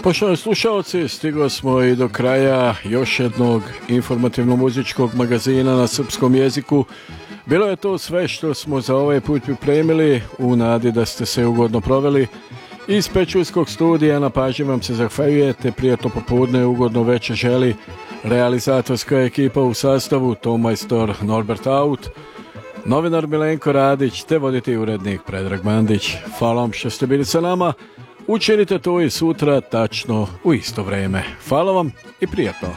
Poštovani slušalci, stigli smo i do kraja još jednog informativno-muzičkog magazina na srpskom jeziku. Bilo je to sve što smo za ovaj put pripremili, u nadi da ste se ugodno proveli. Iz Pečuljskog studija na pažnji vam se zahvaljujete, prijatno popodne, ugodno večer želi realizatorska ekipa u sastavu Tomajstor Norbert Aut, novinar Milenko Radić te voditelj urednik Predrag Mandić. Hvala vam što ste bili sa nama. Učinite to i sutra tačno u isto vrijeme. Hvala vam i prijatno.